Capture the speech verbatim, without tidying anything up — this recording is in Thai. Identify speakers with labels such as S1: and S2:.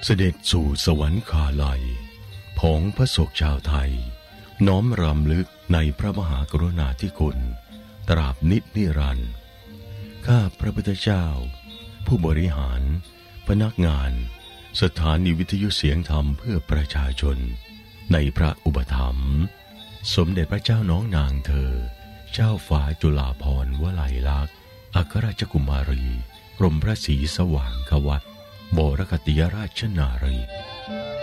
S1: เสด็จสู่สวรรคาลัยผองพระศกชาวไทยน้อมรำลึกในพระมหากรุณาธิคุณตราบนิจนิรันดร์ข้าพระพุทธเจ้าผู้บริหารพนักงานสถานีวิทยุเสียงธรรมเพื่อประชาชนในพระอุปถัมภ์สมเด็จพระเจ้าน้องนางเธอเจ้าฟ้าจุฬาภรณ์วลัยลักษณ์อัครราชกุมารีกรมพระศรีสว่างควัตรบรคติยราชนารี